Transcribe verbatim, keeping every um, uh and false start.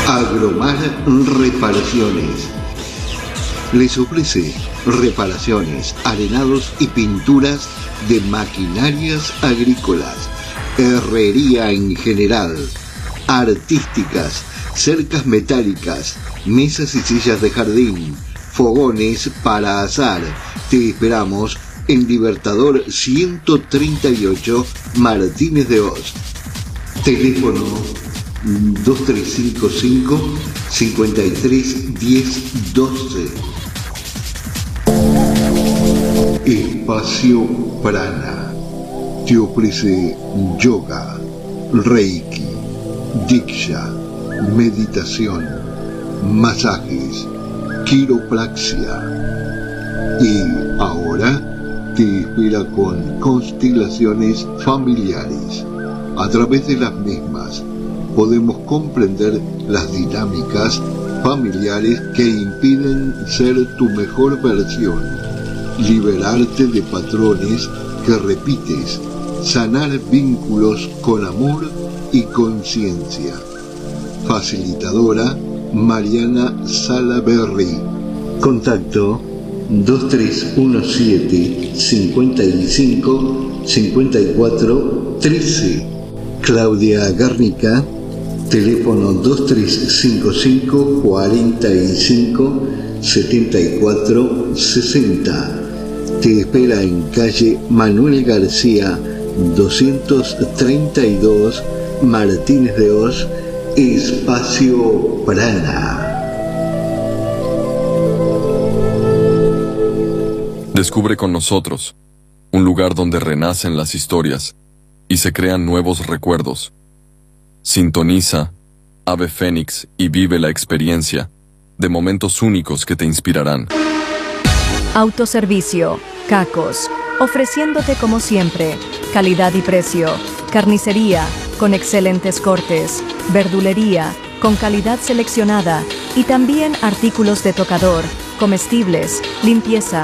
Agromar Reparaciones les ofrece reparaciones, arenados y pinturas de maquinarias agrícolas, herrería en general, artísticas, cercas metálicas, mesas y sillas de jardín, fogones para asar. Te esperamos en Libertador ciento treinta y ocho, Martínez de Oz. Teléfono dos tres cinco cinco, cinco tres uno cero uno dos. Espacio Prana te ofrece yoga, reiki, diksha, meditación, masajes, quiropraxia. Y ahora te espera con constelaciones familiares. A través de las mismas podemos comprender las dinámicas familiares que impiden ser tu mejor versión, liberarte de patrones que repites, sanar vínculos con amor y conciencia. Facilitadora Mariana Salaberry. Contacto dos tres uno siete, cinco cinco, cinco cuatro uno tres. Claudia Garnica, teléfono dos tres cinco cinco, cuatro cinco, siete cuatro seis cero. Te espera en calle Manuel García doscientos treinta y dos, Martínez de Oz, Espacio Prana. Descubre con nosotros un lugar donde renacen las historias y se crean nuevos recuerdos. Sintoniza Ave Fénix y vive la experiencia de momentos únicos que te inspirarán. Autoservicio, Cacos, ofreciéndote como siempre, calidad y precio, carnicería, con excelentes cortes, verdulería, con calidad seleccionada y también artículos de tocador, comestibles, limpieza,